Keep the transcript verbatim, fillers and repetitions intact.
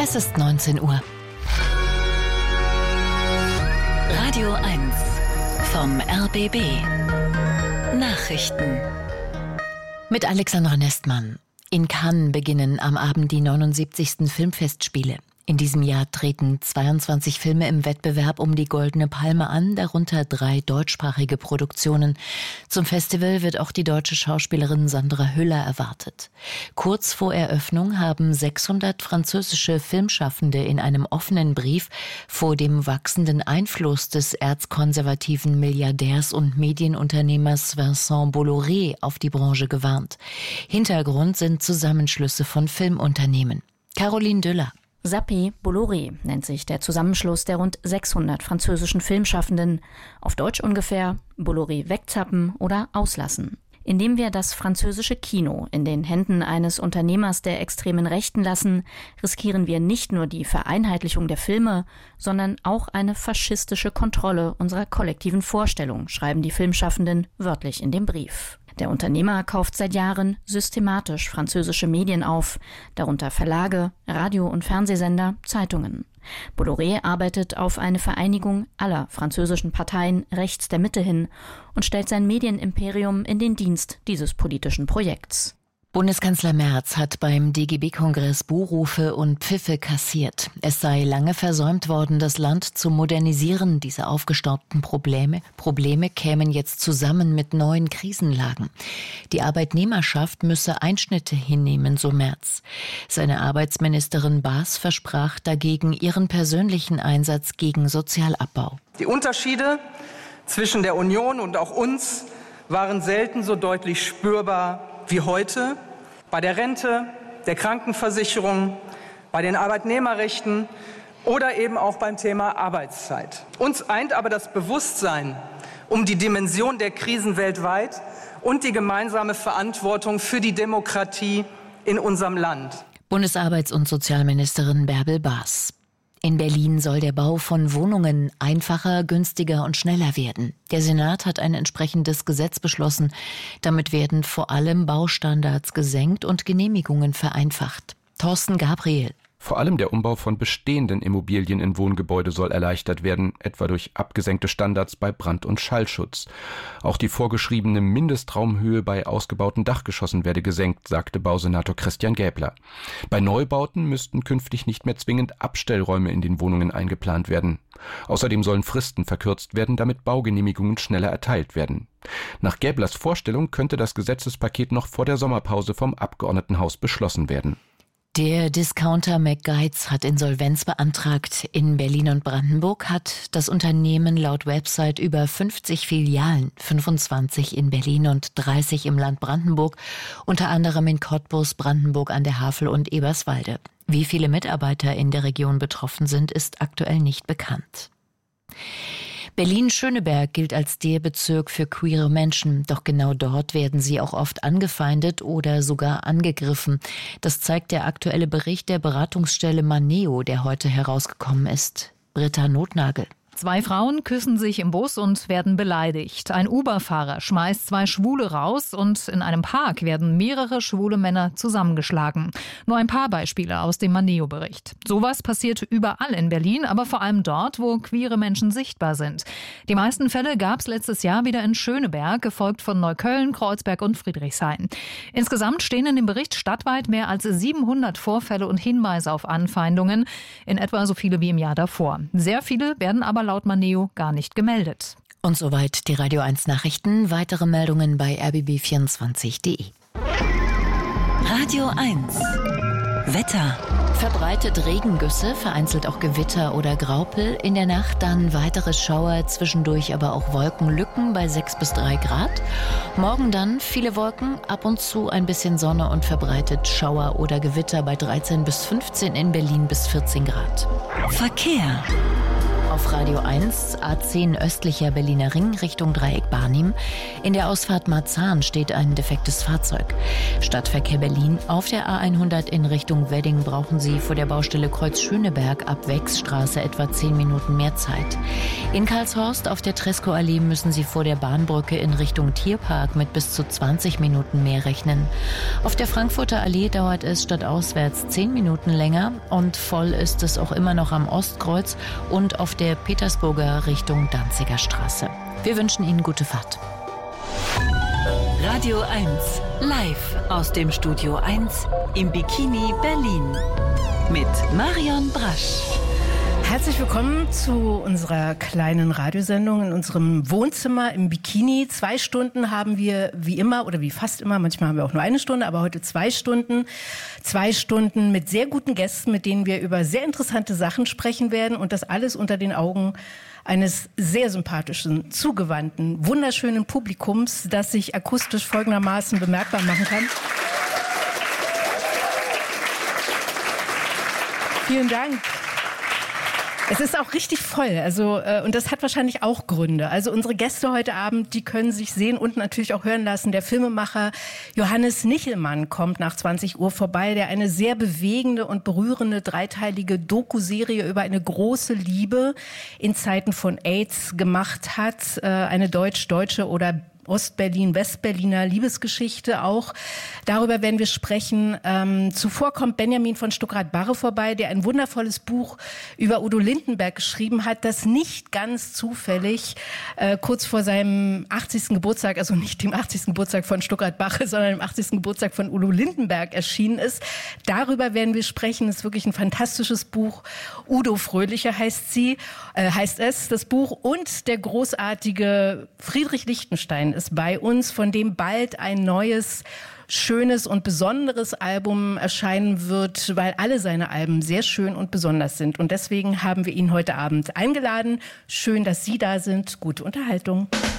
Es ist neunzehn Uhr. Radio eins vom R B B. Nachrichten. Mit Alexandra Nestmann. In Cannes beginnen am Abend die neunundsiebzigsten Filmfestspiele. In diesem Jahr treten zweiundzwanzig Filme im Wettbewerb um die Goldene Palme an, darunter drei deutschsprachige Produktionen. Zum Festival wird auch die deutsche Schauspielerin Sandra Hüller erwartet. Kurz vor Eröffnung haben sechshundert französische Filmschaffende in einem offenen Brief vor dem wachsenden Einfluss des erzkonservativen Milliardärs und Medienunternehmers Vincent Bolloré auf die Branche gewarnt. Hintergrund sind Zusammenschlüsse von Filmunternehmen. Caroline Düller. Sapé Bolloré nennt sich der Zusammenschluss der rund sechshundert französischen Filmschaffenden. Auf Deutsch ungefähr Bolloré wegzappen oder auslassen. Indem wir das französische Kino in den Händen eines Unternehmers der extremen Rechten lassen, riskieren wir nicht nur die Vereinheitlichung der Filme, sondern auch eine faschistische Kontrolle unserer kollektiven Vorstellung, schreiben die Filmschaffenden wörtlich in dem Brief. Der Unternehmer kauft seit Jahren systematisch französische Medien auf, darunter Verlage, Radio- und Fernsehsender, Zeitungen. Bolloré arbeitet auf eine Vereinigung aller französischen Parteien rechts der Mitte hin und stellt sein Medienimperium in den Dienst dieses politischen Projekts. Bundeskanzler Merz hat beim D G B-Kongress Buhrufe und Pfiffe kassiert. Es sei lange versäumt worden, das Land zu modernisieren. Diese aufgestaubten Probleme, Probleme kämen jetzt zusammen mit neuen Krisenlagen. Die Arbeitnehmerschaft müsse Einschnitte hinnehmen, so Merz. Seine Arbeitsministerin Baas versprach dagegen ihren persönlichen Einsatz gegen Sozialabbau. Die Unterschiede zwischen der Union und auch uns waren selten so deutlich spürbar wie heute, bei der Rente, der Krankenversicherung, bei den Arbeitnehmerrechten oder eben auch beim Thema Arbeitszeit. Uns eint aber das Bewusstsein um die Dimension der Krisen weltweit und die gemeinsame Verantwortung für die Demokratie in unserem Land. Bundesarbeits- und Sozialministerin Bärbel Baas. In Berlin soll der Bau von Wohnungen einfacher, günstiger und schneller werden. Der Senat hat ein entsprechendes Gesetz beschlossen. Damit werden vor allem Baustandards gesenkt und Genehmigungen vereinfacht. Thorsten Gabriel. Vor allem der Umbau von bestehenden Immobilien in Wohngebäude soll erleichtert werden, etwa durch abgesenkte Standards bei Brand- und Schallschutz. Auch die vorgeschriebene Mindestraumhöhe bei ausgebauten Dachgeschossen werde gesenkt, sagte Bausenator Christian Gäbler. Bei Neubauten müssten künftig nicht mehr zwingend Abstellräume in den Wohnungen eingeplant werden. Außerdem sollen Fristen verkürzt werden, damit Baugenehmigungen schneller erteilt werden. Nach Gäblers Vorstellung könnte das Gesetzespaket noch vor der Sommerpause vom Abgeordnetenhaus beschlossen werden. Der Discounter McGuides hat Insolvenz beantragt. In Berlin und Brandenburg hat das Unternehmen laut Website über fünfzig Filialen, fünfundzwanzig in Berlin und dreißig im Land Brandenburg, unter anderem in Cottbus, Brandenburg an der Havel und Eberswalde. Wie viele Mitarbeiter in der Region betroffen sind, ist aktuell nicht bekannt. Berlin-Schöneberg gilt als der Bezirk für queere Menschen. Doch genau dort werden sie auch oft angefeindet oder sogar angegriffen. Das zeigt der aktuelle Bericht der Beratungsstelle Maneo, der heute herausgekommen ist. Britta Notnagel. Zwei Frauen küssen sich im Bus und werden beleidigt. Ein Uber-Fahrer schmeißt zwei Schwule raus und in einem Park werden mehrere schwule Männer zusammengeschlagen. Nur ein paar Beispiele aus dem Maneo-Bericht. Sowas passiert überall in Berlin, aber vor allem dort, wo queere Menschen sichtbar sind. Die meisten Fälle gab es letztes Jahr wieder in Schöneberg, gefolgt von Neukölln, Kreuzberg und Friedrichshain. Insgesamt stehen in dem Bericht stadtweit mehr als siebenhundert Vorfälle und Hinweise auf Anfeindungen, in etwa so viele wie im Jahr davor. Sehr viele werden aber laut Maneo gar nicht gemeldet. Und soweit die Radio eins Nachrichten. Weitere Meldungen bei r b b vierundzwanzig punkt d e. Radio eins. Wetter. Verbreitet Regengüsse, vereinzelt auch Gewitter oder Graupel. In der Nacht dann weitere Schauer, zwischendurch aber auch Wolkenlücken bei sechs bis drei Grad. Morgen dann viele Wolken, ab und zu ein bisschen Sonne und verbreitet Schauer oder Gewitter bei dreizehn bis fünfzehn, in Berlin bis vierzehn Grad. Verkehr. Auf Radio eins, A zehn östlicher Berliner Ring Richtung Dreieck Barnim. In der Ausfahrt Marzahn steht ein defektes Fahrzeug. Stadtverkehr Berlin. Auf der A hundert in Richtung Wedding brauchen Sie vor der Baustelle Kreuz Schöneberg ab Wechsstraße etwa zehn Minuten mehr Zeit. In Karlshorst auf der Tresco-Allee müssen Sie vor der Bahnbrücke in Richtung Tierpark mit bis zu zwanzig Minuten mehr rechnen. Auf der Frankfurter Allee dauert es stadtauswärts zehn Minuten länger und voll ist es auch immer noch am Ostkreuz und auf der Petersburger Richtung Danziger Straße. Wir wünschen Ihnen gute Fahrt. Radio eins, live aus dem Studio eins im Bikini Berlin mit Marion Brasch. Herzlich willkommen zu unserer kleinen Radiosendung in unserem Wohnzimmer im Bikini. Zwei Stunden haben wir wie immer oder wie fast immer, manchmal haben wir auch nur eine Stunde, aber heute zwei Stunden. Zwei Stunden mit sehr guten Gästen, mit denen wir über sehr interessante Sachen sprechen werden und das alles unter den Augen eines sehr sympathischen, zugewandten, wunderschönen Publikums, das sich akustisch folgendermaßen bemerkbar machen kann. Vielen Dank. Es ist auch richtig voll, also äh, und das hat wahrscheinlich auch Gründe. Also unsere Gäste heute Abend, die können sich sehen und natürlich auch hören lassen. Der Filmemacher Johannes Nichelmann kommt nach zwanzig Uhr vorbei, der eine sehr bewegende und berührende dreiteilige Doku-Serie über eine große Liebe in Zeiten von AIDS gemacht hat. Äh, eine deutsch-deutsche oder Ostberlin, Westberliner Liebesgeschichte auch. Darüber werden wir sprechen. Ähm, zuvor kommt Benjamin von Stuckrad-Barre vorbei, der ein wundervolles Buch über Udo Lindenberg geschrieben hat, das nicht ganz zufällig äh, kurz vor seinem achtzigsten Geburtstag, also nicht dem achtzigsten Geburtstag von Stuckrad-Barre, sondern dem achtzigsten Geburtstag von Udo Lindenberg erschienen ist. Darüber werden wir sprechen. Das ist wirklich ein fantastisches Buch. Udo Fröhliche heißt sie, äh, heißt es, das Buch. Und der großartige Friedrich Lichtenstein ist bei uns, von dem bald ein neues, schönes und besonderes Album erscheinen wird, weil alle seine Alben sehr schön und besonders sind. Und deswegen haben wir ihn heute Abend eingeladen. Schön, dass Sie da sind. Gute Unterhaltung.